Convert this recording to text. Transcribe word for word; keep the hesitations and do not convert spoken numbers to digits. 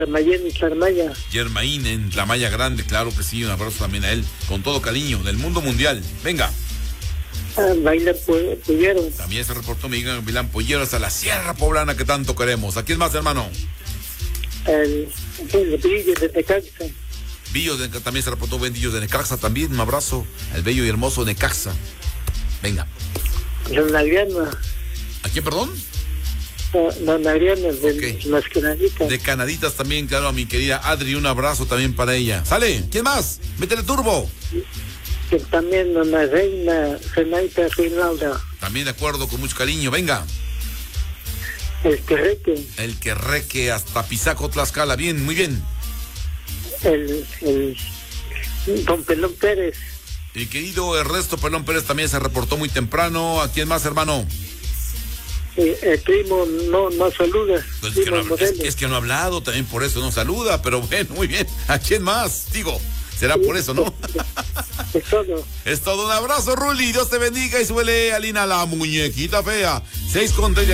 Mayén y Tlamaya. Germain en Tlamaya Grande, claro que sí, un abrazo también a él, con todo cariño, del mundo mundial. Venga. Ah, Bailán Pollero. También se reportó Miguel Vilán Pollero hasta la Sierra Poblana que tanto queremos. ¿A quién más, hermano? El, el Brillo de Necaxa. Billos de, también se reportó Bendillos de Necaxa también, un abrazo al bello y hermoso Necaxa. Venga. Don Adriana. ¿A quién, perdón? Don Adriana de Okay. las Canaditas. De Canaditas también, claro, a mi querida Adri, un abrazo también para ella. ¿Sale? ¿Quién más? Métele turbo. Que también Dona Reina Zenaita Reinalda. También de acuerdo, con mucho cariño. Venga. El Querreque. El Querreque hasta Pisaco, Tlaxcala. Bien, muy bien. El, el Don Pelón Pérez. Mi querido Ernesto Pelón Pérez también se reportó muy temprano. ¿A quién más, hermano? Eh, el primo no, no saluda. Pues es, que Primo no, es, es que no ha hablado, también por eso no saluda, pero bueno, muy bien. ¿A quién más? Digo, será por eso, ¿no? Es todo. Es todo, un abrazo, Ruli. Dios te bendiga y suele Alina la muñequita fea. Seis con